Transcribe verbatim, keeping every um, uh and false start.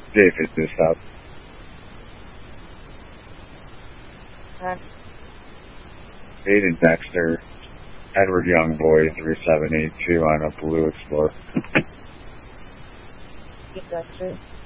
David this up. Huh? Aiden Dexter, Edward Young Boy, three seven eight two on a Blue Explorer. Dexter.